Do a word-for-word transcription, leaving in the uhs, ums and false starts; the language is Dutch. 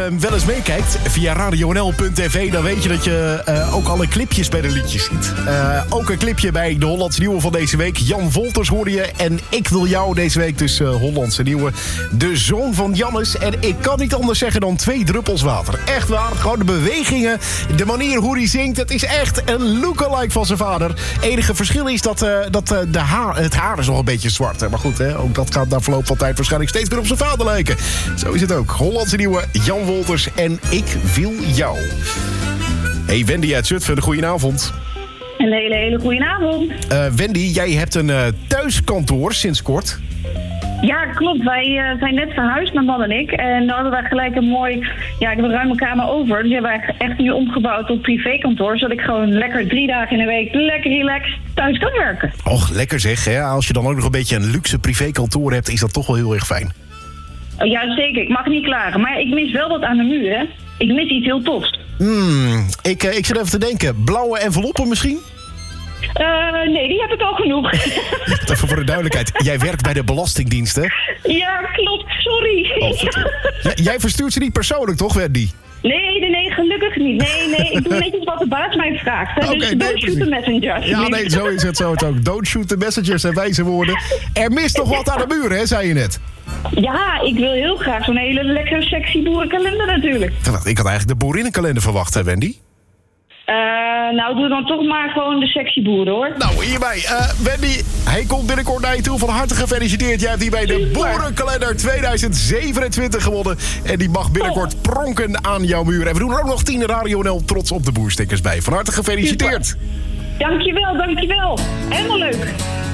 wel eens meekijkt via radio n l punt t v... dan weet je dat je uh, ook alle clipjes bij de liedjes ziet. Uh, ook een clipje bij de Hollandse Nieuwe van deze week. Jan Wolters hoorde je en Ik Wil Jou deze week. Dus uh, Hollandse Nieuwe. De zoon van Jannes. En ik kan niet anders zeggen dan twee druppels water. Echt waar. Gewoon de bewegingen. De manier hoe hij zingt. Het is echt een lookalike van zijn vader. Enige verschil is dat, uh, dat uh, de haar, het haar is nog een beetje zwart. Hè? Maar goed, hè? Ook dat gaat na verloop van tijd waarschijnlijk steeds meer op zijn vader lijken. Zo is het ook. Hollandse Nieuwe, Jan Wolters en Ik Wil Jou. Hey Wendy uit Zutphen, goedenavond. Een hele, hele goedenavond. Uh, Wendy, jij hebt een uh, thuiskantoor sinds kort. Ja, klopt. Wij uh, zijn net verhuisd, mijn man en ik. En dan hadden wij gelijk een mooi... Ja, ik heb een ruime kamer over. Dus hebben wij echt nu omgebouwd tot privékantoor. Zodat ik gewoon lekker drie dagen in de week lekker relaxed thuis kan werken. Och, lekker zeg. Hè? Als je dan ook nog een beetje een luxe privékantoor hebt, is dat toch wel heel erg fijn. Oh, ja, zeker. Ik mag niet klagen. Maar ik mis wel wat aan de muur, hè. Ik mis iets heel tofs. Hmm, ik, uh, ik zit even te denken. Blauwe enveloppen misschien? Uh, nee, die heb ik al genoeg. Even voor de duidelijkheid. Jij werkt bij de Belastingdienst, hè? Ja, klopt. Sorry. Oh, J- jij verstuurt ze niet persoonlijk, toch, Wendy? Nee, nee, nee, gelukkig niet. Nee, nee, ik doe netjes wat de baas mij vraagt. Hè? Okay, dus nee, don't shoot the messenger. Ja, nee, zo is het, zo het ook. Don't shoot the messengers en wijze woorden. Er mist nog wat aan de muur, hè, zei je net. Ja, ik wil heel graag zo'n hele lekkere sexy boerenkalender natuurlijk. Ik had eigenlijk de boerinnenkalender verwacht, hè, Wendy? Uh, nou, doe dan toch maar gewoon de sexy boeren, hoor. Nou, hierbij. Uh, Wendy, hij komt binnenkort naar je toe. Van harte gefeliciteerd. Jij hebt hierbij de Boerenkalender tweeduizend zevenentwintig gewonnen. En die mag binnenkort oh. pronken aan jouw muur. En we doen er ook nog tien Radio N L trots op de boerstickers bij. Van harte gefeliciteerd. Super. Dankjewel, dankjewel. Helemaal leuk.